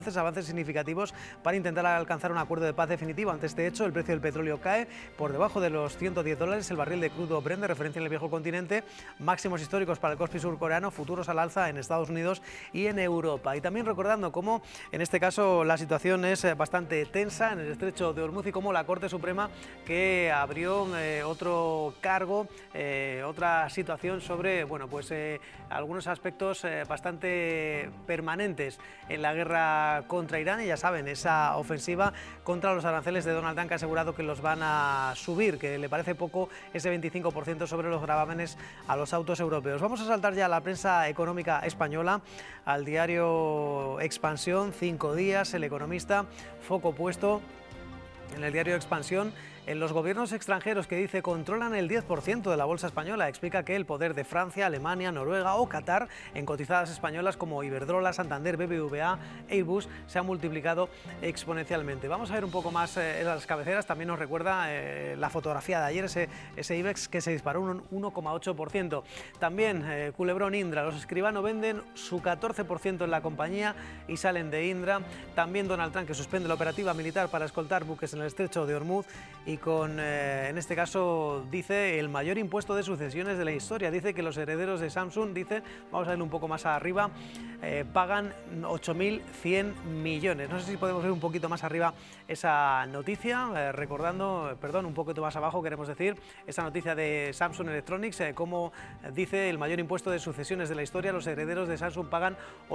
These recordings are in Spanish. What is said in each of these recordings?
avances significativos para intentar alcanzar un acuerdo de paz definitivo. Ante este hecho, el precio del petróleo cae por debajo de los $110 el barril de crudo Brent de referencia en el viejo continente, máximos históricos para el Kospi surcoreano, futuros al alza en Estados Unidos y en Europa. Y también recordando cómo, en este caso, la situación es bastante tensa en el estrecho de Hormuz y cómo la Corte Suprema que abrió otro cargo, otra situación sobre algunos aspectos bastante permanentes en la guerra contra Irán, y ya saben, esa ofensiva contra los aranceles de Donald Trump, que ha asegurado que los van a subir, que le parece poco ese 25% sobre los gravámenes a los autos europeos. Vamos a saltar ya a la prensa económica española, al diario Expansión, 5 días, El Economista, foco puesto en el diario Expansión en los gobiernos extranjeros que dice controlan el 10% de la bolsa española. Explica que el poder de Francia, Alemania, Noruega o Qatar en cotizadas españolas como Iberdrola, Santander, BBVA, Airbus se ha multiplicado exponencialmente. Vamos a ver un poco más las cabeceras. También nos recuerda la fotografía de ayer, ese IBEX que se disparó un 1,8%. También Culebrón Indra, los Escribano venden su 14% en la compañía y salen de Indra. También Donald Trump, que suspende la operativa militar para escoltar buques en el estrecho de Hormuz, y con, en este caso, dice el mayor impuesto de sucesiones de la historia. Dice que los herederos de Samsung, vamos a ver un poco más arriba, pagan 8.100 millones. No sé si podemos ver un poquito más arriba esa noticia, un poquito más abajo queremos decir, esa noticia de Samsung Electronics, como dice el mayor impuesto de sucesiones de la historia, los herederos de Samsung pagan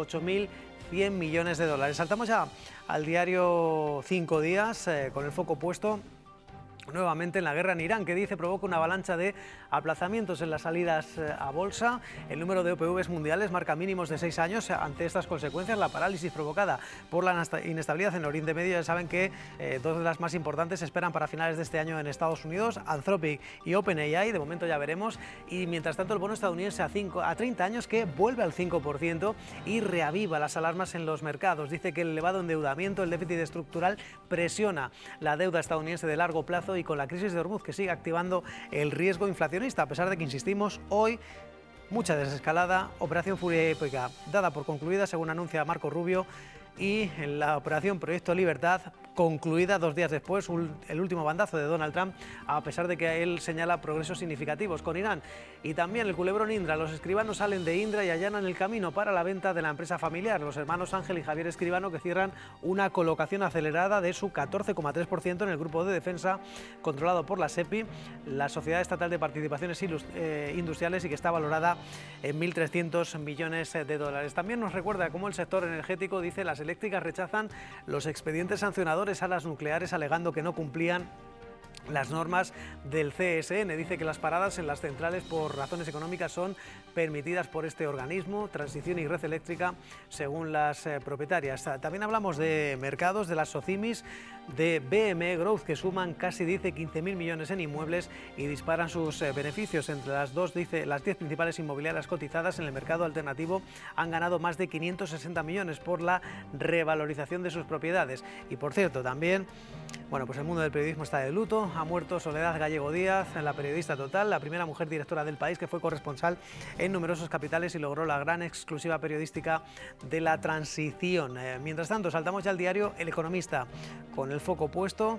8.100 millones de dólares. Saltamos ya al diario 5 días, con el foco puesto nuevamente en la guerra en Irán, que dice provoca una avalancha de aplazamientos en las salidas a bolsa. El número de OPVs mundiales marca mínimos de 6 años. Ante estas consecuencias, la parálisis provocada por la inestabilidad en Oriente Medio, ya saben que dos de las más importantes se esperan para finales de este año en Estados Unidos, Anthropic y OpenAI, de momento ya veremos. Y mientras tanto, el bono estadounidense a 30 años que vuelve al 5% y reaviva las alarmas en los mercados. Dice que el elevado endeudamiento, el déficit estructural presiona la deuda estadounidense de largo plazo, y con la crisis de Hormuz que sigue activando el riesgo inflacionista, a pesar de que, insistimos, hoy mucha desescalada, operación Furia Épica dada por concluida, según anuncia Marco Rubio, y en la operación Proyecto Libertad, concluida 2 días después, el último bandazo de Donald Trump, a pesar de que él señala progresos significativos con Irán. Y también el Culebrón Indra, los Escribanos salen de Indra y allanan el camino para la venta de la empresa familiar. Los hermanos Ángel y Javier Escribano, que cierran una colocación acelerada de su 14,3% en el grupo de defensa controlado por la SEPI, la Sociedad Estatal de Participaciones Industriales, y que está valorada en 1.300 millones de dólares. También nos recuerda cómo el sector energético, dice, las eléctricas rechazan los expedientes sancionadores a las nucleares, alegando que no cumplían las normas del CSN. Dice que las paradas en las centrales por razones económicas son permitidas por este organismo, Transición y Red Eléctrica, según las propietarias. También hablamos de mercados, de las SOCIMIs, de BME Growth, que suman casi, dice, 15.000 millones en inmuebles y disparan sus beneficios. Entre las 10 principales inmobiliarias cotizadas en el mercado alternativo han ganado más de 560 millones por la revalorización de sus propiedades. Y por cierto, también, pues el mundo del periodismo está de luto. Ha muerto Soledad Gallego Díaz, la periodista total, la primera mujer directora del país, que fue corresponsal en numerosos capitales y logró la gran exclusiva periodística de la transición. Mientras tanto, saltamos ya al diario El Economista, con el foco puesto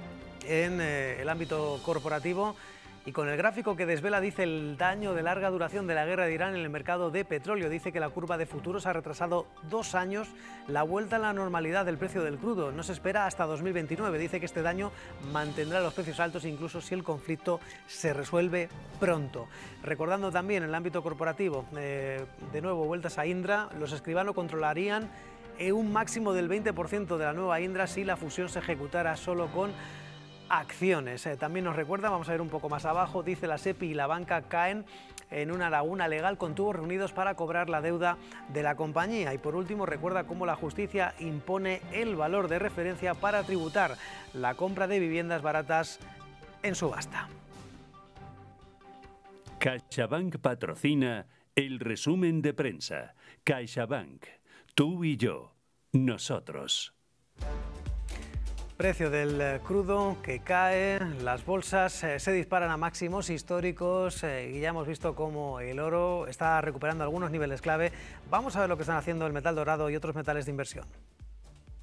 en el ámbito corporativo y con el gráfico que desvela, dice, el daño de larga duración de la guerra de Irán en el mercado de petróleo. Dice que la curva de futuros ha retrasado 2 años la vuelta a la normalidad del precio del crudo. No se espera hasta 2029. Dice que este daño mantendrá los precios altos incluso si el conflicto se resuelve pronto. Recordando también en el ámbito corporativo, de nuevo vueltas a Indra, los Escribano controlarían un máximo del 20% de la nueva Indra si la fusión se ejecutara solo con acciones. También nos recuerda, vamos a ver un poco más abajo, dice la SEPI y la banca caen en una laguna legal con tubos reunidos para cobrar la deuda de la compañía. Y por último, recuerda cómo la justicia impone el valor de referencia para tributar la compra de viviendas baratas en subasta. CaixaBank patrocina el resumen de prensa. CaixaBank, tú y yo, nosotros. Precio del crudo que cae, las bolsas se disparan a máximos históricos y ya hemos visto cómo el oro está recuperando algunos niveles clave. Vamos a ver lo que están haciendo el metal dorado y otros metales de inversión.